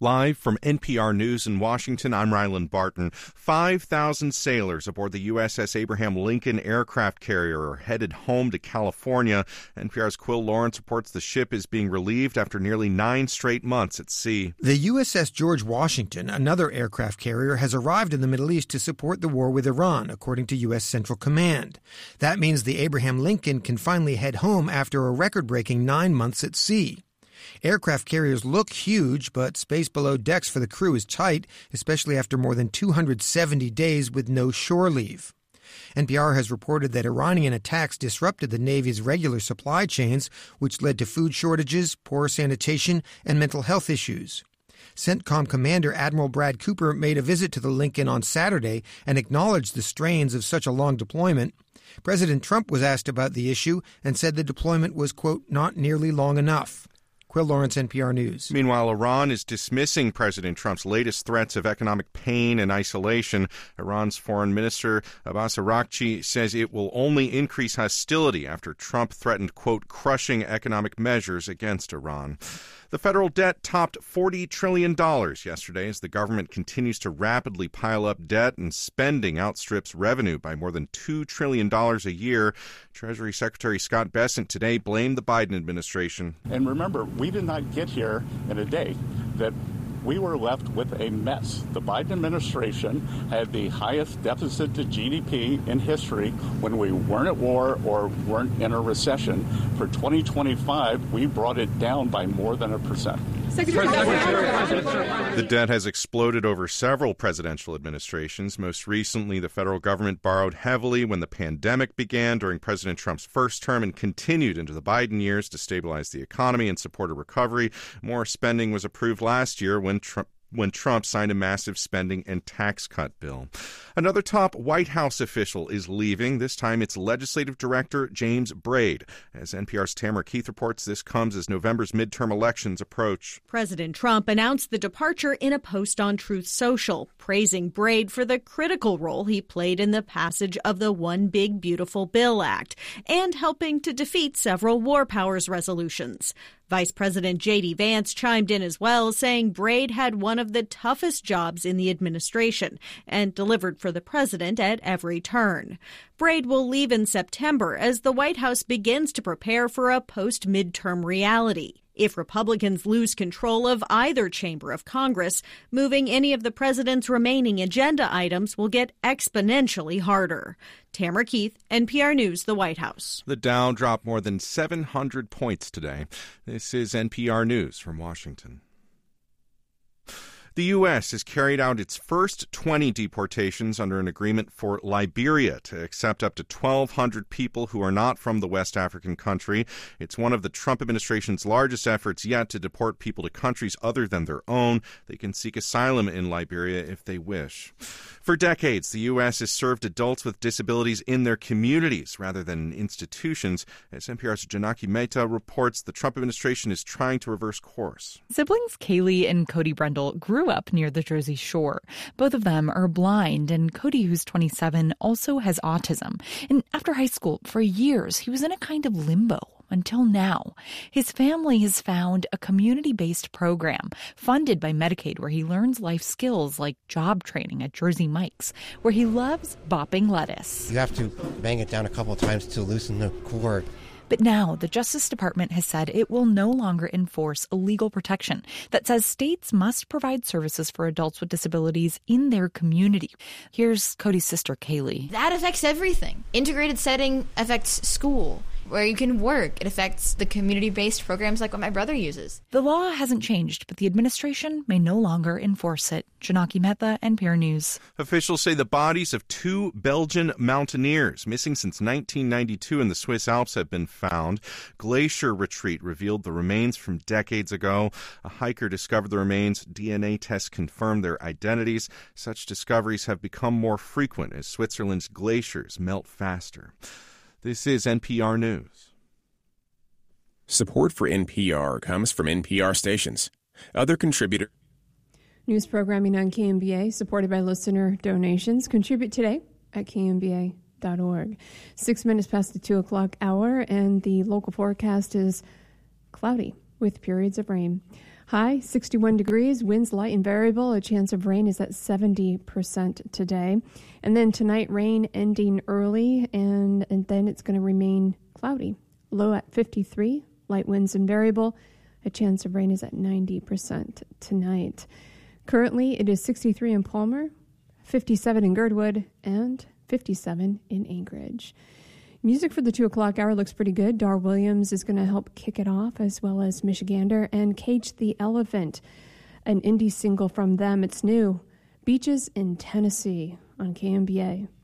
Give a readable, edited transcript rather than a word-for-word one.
Live from NPR News in Washington, I'm Ryland Barton. 5,000 sailors aboard the USS Abraham Lincoln aircraft carrier are headed home to California. NPR's Quill Lawrence reports the ship is being relieved after nearly 9 straight months at sea. The USS George Washington, another aircraft carrier, has arrived in the Middle East to support the war with Iran, according to U.S. Central Command. That means the Abraham Lincoln can finally head home after a record-breaking 9 months at sea. Aircraft carriers look huge, but space below decks for the crew is tight, especially after more than 270 days with no shore leave. NPR has reported that Iranian attacks disrupted the Navy's regular supply chains, which led to food shortages, poor sanitation, and mental health issues. CENTCOM Commander Admiral Brad Cooper made a visit to the Lincoln on Saturday and acknowledged the strains of such a long deployment. President Trump was asked about the issue and said the deployment was, quote, not nearly long enough. Quill Lawrence, NPR News. Meanwhile, Iran is dismissing President Trump's latest threats of economic pain and isolation. Iran's Foreign Minister Abbas Araghchi says it will only increase hostility after Trump threatened, quote, crushing economic measures against Iran. The federal debt topped $40 trillion yesterday as the government continues to rapidly pile up debt and spending outstrips revenue by more than $2 trillion a year. Treasury Secretary Scott Bessent today blamed the Biden administration. And remember, we did not get here in a day. That we were left with a mess. The Biden administration had the highest deficit to GDP in history when we weren't at war or weren't in a recession. For 2025, we brought it down by more than 1%. The debt has exploded over several presidential administrations. Most recently, the federal government borrowed heavily when the pandemic began during President Trump's first term and continued into the Biden years to stabilize the economy and support a recovery. More spending was approved last year when Trump signed a massive spending and tax cut bill. Another top White House official is leaving. This time it's Legislative Director James Braid. As NPR's Tamara Keith reports, this comes as November's midterm elections approach. President Trump announced the departure in a post on Truth Social, praising Braid for the critical role he played in the passage of the One Big Beautiful Bill Act and helping to defeat several war powers resolutions. Vice President J.D. Vance chimed in as well, saying Braid had one of the toughest jobs in the administration and delivered for the president at every turn. Braid will leave in September as the White House begins to prepare for a post-midterm reality. If Republicans lose control of either chamber of Congress, moving any of the president's remaining agenda items will get exponentially harder. Tamara Keith, NPR News, the White House. The Dow dropped more than 700 points today. This is NPR News from Washington. The U.S. has carried out its first 20 deportations under an agreement for Liberia to accept up to 1,200 people who are not from the West African country. It's one of the Trump administration's largest efforts yet to deport people to countries other than their own. They can seek asylum in Liberia if they wish. For decades, the U.S. has served adults with disabilities in their communities rather than in institutions. As NPR's Janaki Mehta reports, the Trump administration is trying to reverse course. Siblings Kaylee and Cody Brendel grew up near the Jersey Shore. Both of them are blind, and Cody, who's 27, also has autism. And after high school, for years, he was in a kind of limbo. Until now, his family has found a community-based program funded by Medicaid where he learns life skills like job training at Jersey Mike's, where he loves bopping lettuce. You have to bang it down a couple of times to loosen the cord. But now the Justice Department has said it will no longer enforce a legal protection that says states must provide services for adults with disabilities in their community. Here's Cody's sister, Kaylee. That affects everything. Integrated setting affects school, where you can work. It affects the community-based programs like what my brother uses. The law hasn't changed, but the administration may no longer enforce it. Janaki Mehta, NPR News. Officials say the bodies of 2 Belgian mountaineers missing since 1992 in the Swiss Alps have been found. Glacier Retreat revealed the remains from decades ago. A hiker discovered the remains. DNA tests confirmed their identities. Such discoveries have become more frequent as Switzerland's glaciers melt faster. This is NPR News. Support for NPR comes from NPR stations. Other contributors. News programming on KMBA, supported by listener donations. Contribute today at kmba.org. 6 minutes past the 2 o'clock hour, and the local forecast is cloudy with periods of rain. High 61 degrees, winds light and variable. A chance of rain is at 70% today. And then tonight, rain ending early, and then it's going to remain cloudy. Low at 53, light winds and variable. A chance of rain is at 90% tonight. Currently, it is 63 in Palmer, 57 in Girdwood, and 57 in Anchorage. Music for the 2 o'clock hour looks pretty good. Dar Williams is going to help kick it off, as well as Michigander and Cage the Elephant, an indie single from them. It's new, Beaches in Tennessee on KMBA.